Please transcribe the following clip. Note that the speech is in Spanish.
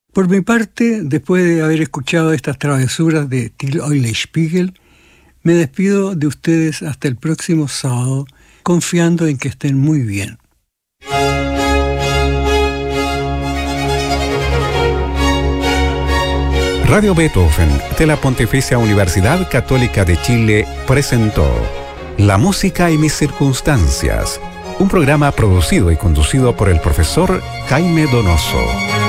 Por mi parte, después de haber escuchado estas travesuras de Till Eulenspiegel, me despido de ustedes hasta el próximo sábado, confiando en que estén muy bien. Radio Beethoven de la Pontificia Universidad Católica de Chile presentó La música y mis circunstancias, un programa producido y conducido por el profesor Jaime Donoso.